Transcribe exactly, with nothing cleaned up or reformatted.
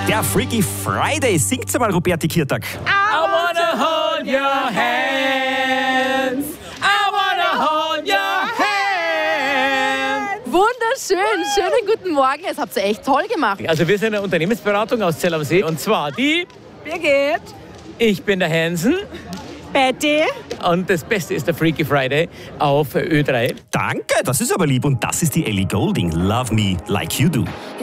Der Freaky Friday. Singt's einmal, Roberti Kirtag. I wanna hold your hands. I wanna hold your hands. Wunderschön, schönen guten Morgen. Das habt ihr echt toll gemacht. Also wir sind eine Unternehmensberatung aus Zell am See. Und zwar die... Birgit. Ich bin der Hansen. Betty. Und das Beste ist der Freaky Friday auf Ö drei. Danke, das ist aber lieb. Und das ist die Ellie Goulding. Love Me Like You Do.